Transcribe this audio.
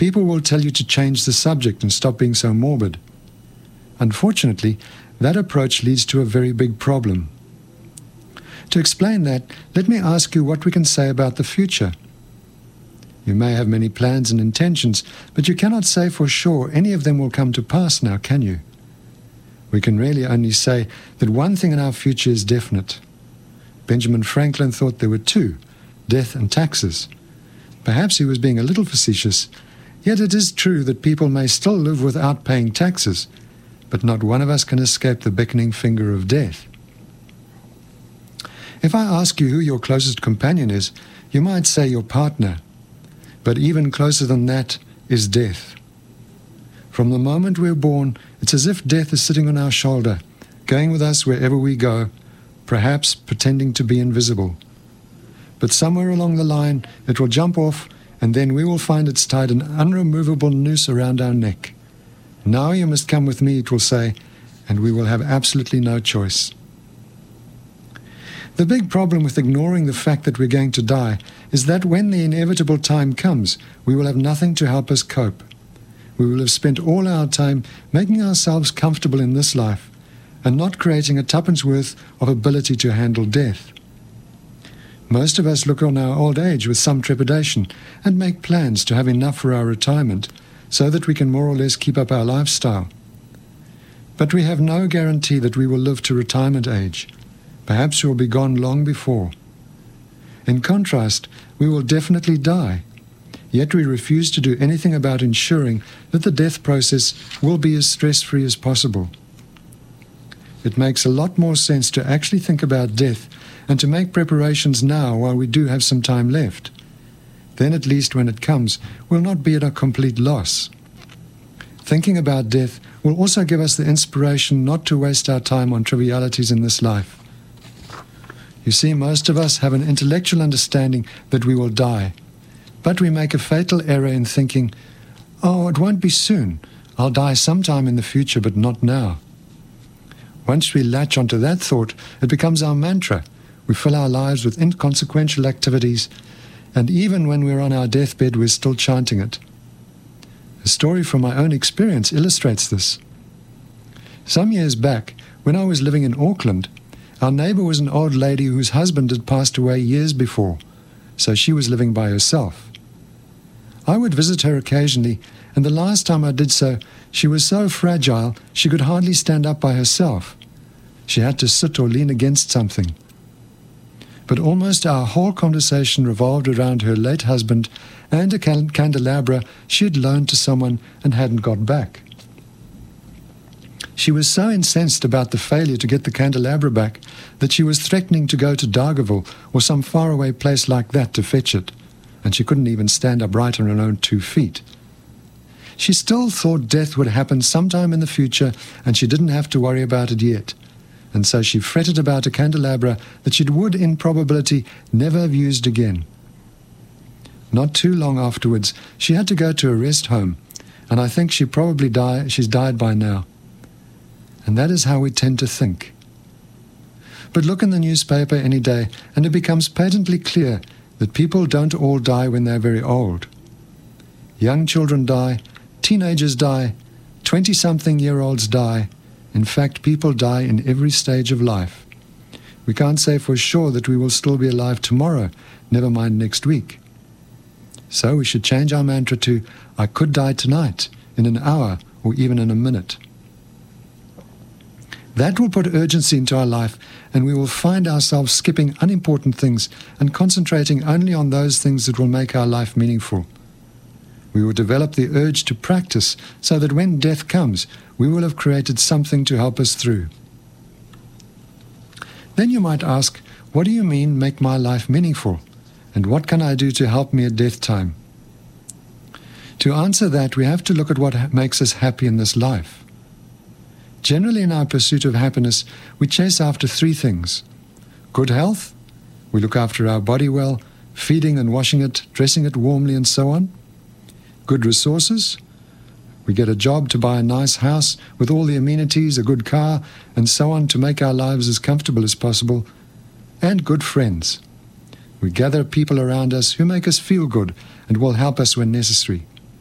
people will tell you to change the subject and stop being so morbid. Unfortunately, that approach leads to a very big problem. To explain that, let me ask you what we can say about the future. You may have many plans and intentions, but you cannot say for sure any of them will come to pass now, can you? We can really only say that one thing in our future is definite. Benjamin Franklin thought there were two, death and taxes. Perhaps he was being a little facetious, yet it is true that people may still live without paying taxes, but not one of us can escape the beckoning finger of death. If I ask you who your closest companion is, you might say your partner. But even closer than that is death. From the moment we're born, it's as if death is sitting on our shoulder, going with us wherever we go, perhaps pretending to be invisible. But somewhere along the line, it will jump off, and then we will find it's tied an unremovable noose around our neck. Now you must come with me, it will say, and we will have absolutely no choice. The big problem with ignoring the fact that we're going to die is that when the inevitable time comes, we will have nothing to help us cope. We will have spent all our time making ourselves comfortable in this life and not creating a tuppence worth of ability to handle death. Most of us look on our old age with some trepidation and make plans to have enough for our retirement so that we can more or less keep up our lifestyle. But we have no guarantee that we will live to retirement age. Perhaps we will be gone long before. In contrast, we will definitely die, yet we refuse to do anything about ensuring that the death process will be as stress-free as possible. It makes a lot more sense to actually think about death and to make preparations now while we do have some time left. Then at least when it comes, we'll not be at a complete loss. Thinking about death will also give us the inspiration not to waste our time on trivialities in this life. You see, most of us have an intellectual understanding that we will die, but we make a fatal error in thinking, oh, it won't be soon. I'll die sometime in the future, but not now. Once we latch onto that thought, it becomes our mantra. We fill our lives with inconsequential activities, and even when we're on our deathbed, we're still chanting it. A story from my own experience illustrates this. Some years back, when I was living in Auckland, our neighbor was an old lady whose husband had passed away years before, so she was living by herself. I would visit her occasionally, and the last time I did so, she was so fragile she could hardly stand up by herself. She had to sit or lean against something. But almost our whole conversation revolved around her late husband and a candelabra she had loaned to someone and hadn't got back. She was so incensed about the failure to get the candelabra back that she was threatening to go to Dargaville or some faraway place like that to fetch it, and she couldn't even stand upright on her own 2 feet. She still thought death would happen sometime in the future, and she didn't have to worry about it yet, and so she fretted about a candelabra that she would, in probability, never have used again. Not too long afterwards, she had to go to a rest home, and I think she's died by now. And that is how we tend to think. But look in the newspaper any day, and it becomes patently clear that people don't all die when they're very old. Young children die, teenagers die, 20-something-year-olds die. In fact, people die in every stage of life. We can't say for sure that we will still be alive tomorrow, never mind next week. So we should change our mantra to, I could die tonight, in an hour, or even in a minute. That will put urgency into our life, and we will find ourselves skipping unimportant things and concentrating only on those things that will make our life meaningful. We will develop the urge to practice so that when death comes, we will have created something to help us through. Then you might ask, what do you mean make my life meaningful? And what can I do to help me at death time? To answer that, we have to look at what makes us happy in this life. Generally, in our pursuit of happiness, we chase after 3 things. Good health, we look after our body well, feeding and washing it, dressing it warmly, and so on. Good resources, we get a job to buy a nice house with all the amenities, a good car, and so on to make our lives as comfortable as possible. And good friends. We gather people around us who make us feel good and will help us when necessary.